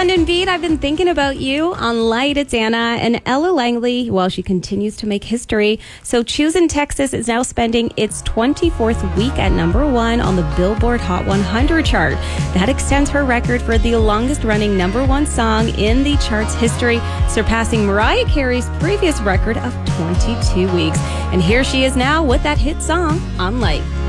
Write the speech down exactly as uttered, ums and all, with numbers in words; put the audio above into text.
London Beat, I've been thinking about you. On Light, it's Anna. And Ella Langley, well, she continues to make history. So Choosing Texas is now spending its twenty-fourth week at number one on the Billboard Hot one hundred chart. That extends her record for the longest-running number one song in the chart's history, surpassing Mariah Carey's previous record of twenty-two weeks. And here she is now with that hit song, On Light.